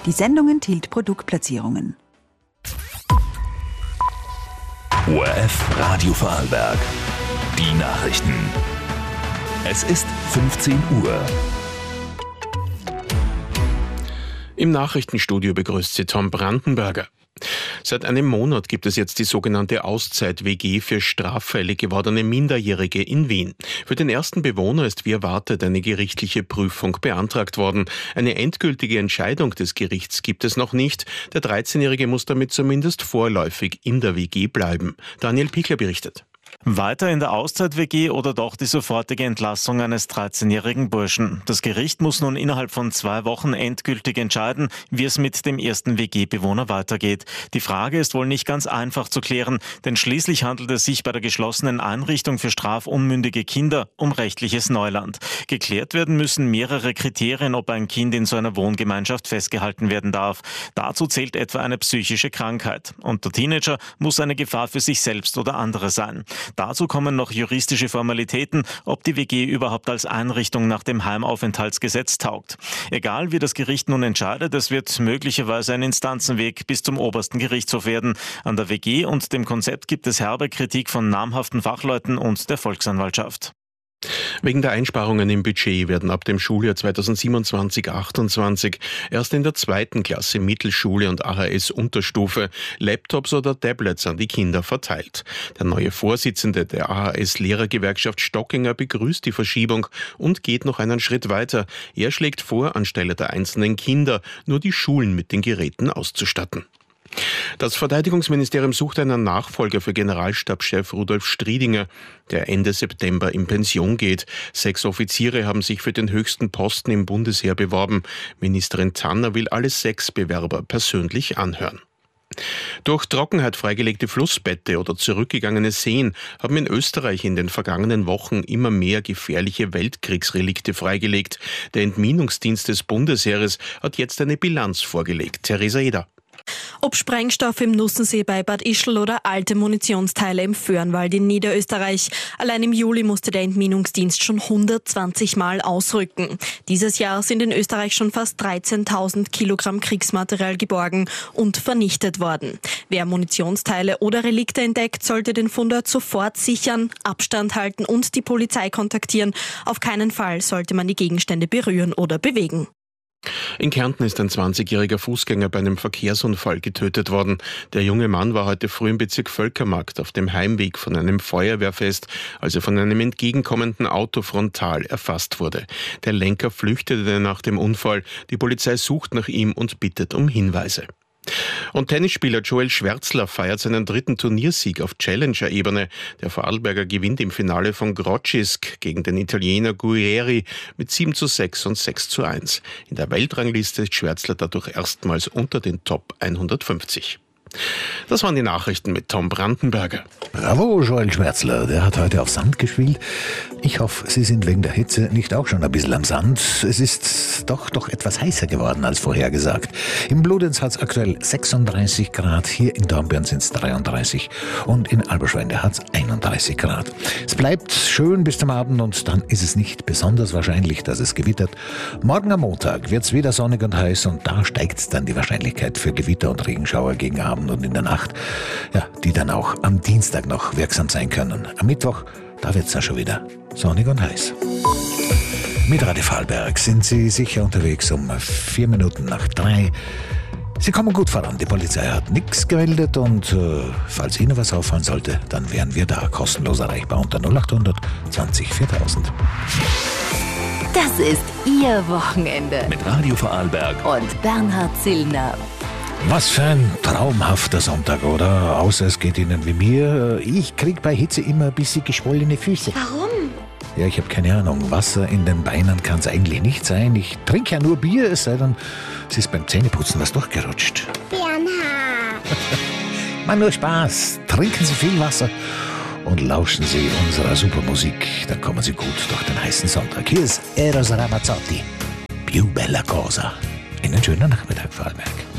Die Sendung enthielt Produktplatzierungen. ORF Radio Vorarlberg. Die Nachrichten. Es ist 15 Uhr. Im Nachrichtenstudio begrüßt Sie Tom Brandenberger. Seit einem Monat gibt es jetzt die sogenannte Auszeit-WG für straffällig gewordene Minderjährige in Wien. Für den ersten Bewohner ist wie erwartet eine gerichtliche Prüfung beantragt worden. Eine endgültige Entscheidung des Gerichts gibt es noch nicht. Der 13-Jährige muss damit zumindest vorläufig in der WG bleiben. Daniel Pichler berichtet. Weiter in der Auszeit-WG oder doch die sofortige Entlassung eines 13-jährigen Burschen. Das Gericht muss nun innerhalb von 2 Wochen endgültig entscheiden, wie es mit dem ersten WG-Bewohner weitergeht. Die Frage ist wohl nicht ganz einfach zu klären, denn schließlich handelt es sich bei der geschlossenen Einrichtung für strafunmündige Kinder um rechtliches Neuland. Geklärt werden müssen mehrere Kriterien, ob ein Kind in so einer Wohngemeinschaft festgehalten werden darf. Dazu zählt etwa eine psychische Krankheit. Und der Teenager muss eine Gefahr für sich selbst oder andere sein. Dazu kommen noch juristische Formalitäten, ob die WG überhaupt als Einrichtung nach dem Heimaufenthaltsgesetz taugt. Egal wie das Gericht nun entscheidet, es wird möglicherweise ein Instanzenweg bis zum obersten Gerichtshof werden. An der WG und dem Konzept gibt es herbe Kritik von namhaften Fachleuten und der Volksanwaltschaft. Wegen der Einsparungen im Budget werden ab dem Schuljahr 2027/28 erst in der 2. Klasse Mittelschule und AHS-Unterstufe Laptops oder Tablets an die Kinder verteilt. Der neue Vorsitzende der AHS-Lehrergewerkschaft Stockinger begrüßt die Verschiebung und geht noch einen Schritt weiter. Er schlägt vor, anstelle der einzelnen Kinder nur die Schulen mit den Geräten auszustatten. Das Verteidigungsministerium sucht einen Nachfolger für Generalstabschef Rudolf Striedinger, der Ende September in Pension geht. 6 Offiziere haben sich für den höchsten Posten im Bundesheer beworben. Ministerin Tanner will alle 6 Bewerber persönlich anhören. Durch Trockenheit freigelegte Flussbette oder zurückgegangene Seen haben in Österreich in den vergangenen Wochen immer mehr gefährliche Weltkriegsrelikte freigelegt. Der Entminungsdienst des Bundesheeres hat jetzt eine Bilanz vorgelegt. Theresa Eder. Ob Sprengstoff im Nussensee bei Bad Ischl oder alte Munitionsteile im Föhrenwald in Niederösterreich. Allein im Juli musste der Entminungsdienst schon 120 Mal ausrücken. Dieses Jahr sind in Österreich schon fast 13.000 Kilogramm Kriegsmaterial geborgen und vernichtet worden. Wer Munitionsteile oder Relikte entdeckt, sollte den Fundort sofort sichern, Abstand halten und die Polizei kontaktieren. Auf keinen Fall sollte man die Gegenstände berühren oder bewegen. In Kärnten ist ein 20-jähriger Fußgänger bei einem Verkehrsunfall getötet worden. Der junge Mann war heute früh im Bezirk Völkermarkt auf dem Heimweg von einem Feuerwehrfest, als er von einem entgegenkommenden Auto frontal erfasst wurde. Der Lenker flüchtete nach dem Unfall. Die Polizei sucht nach ihm und bittet um Hinweise. Und Tennisspieler Joel Schwärzler feiert seinen 3. Turniersieg auf Challenger-Ebene. Der Vorarlberger gewinnt im Finale von Grodzisk gegen den Italiener Guerrieri mit 7:6 und 6:1. In der Weltrangliste ist Schwärzler dadurch erstmals unter den Top 150. Das waren die Nachrichten mit Tom Brandenberger. Bravo, Joel Schwärzler, der hat heute auf Sand gespielt. Ich hoffe, Sie sind wegen der Hitze nicht auch schon ein bisschen am Sand. Es ist doch etwas heißer geworden als vorhergesagt. Im Bludenz hat es aktuell 36 Grad, hier in Dornbirn sind es 33 und in Alberschwende hat es 31 Grad. Es bleibt schön bis zum Abend und dann ist es nicht besonders wahrscheinlich, dass es gewittert. Morgen am Montag wird es wieder sonnig und heiß und da steigt dann die Wahrscheinlichkeit für Gewitter und Regenschauer gegen Abend und in der Nacht, ja, die dann auch am Dienstag noch wirksam sein können. Am Mittwoch, da wird es dann schon wieder sonnig und heiß. Mit Radio Vorarlberg sind Sie sicher unterwegs um 4 Minuten nach 3. Sie kommen gut voran, die Polizei hat nichts gemeldet und falls Ihnen was auffallen sollte, dann wären wir da kostenlos erreichbar unter 0800 20 4000. Das ist Ihr Wochenende. Mit Radio Vorarlberg Und Bernhard Zillner. Was für ein traumhafter Sonntag, oder? Außer es geht Ihnen wie mir. Ich krieg bei Hitze immer ein bisschen geschwollene Füße. Warum? Ja, ich habe keine Ahnung. Wasser in den Beinen kann es eigentlich nicht sein. Ich trinke ja nur Bier, es sei denn, es ist beim Zähneputzen was durchgerutscht. Bernhard. Mann, nur Spaß. Trinken Sie viel Wasser und lauschen Sie unserer super Musik. Dann kommen Sie gut durch den heißen Sonntag. Hier ist Eros Ramazzotti. Più bella cosa. Einen schönen Nachmittag, Vorarlberg.